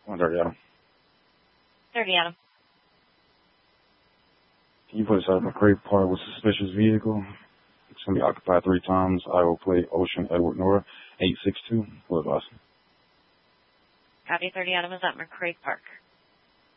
130 Adam. 30 Adam. Can you put us at McCray Park with suspicious vehicle? It's going to be occupied 3 times. Iowa plate Ocean Edward Nora 862. What about? Copy 30 Adam is at McCray Park.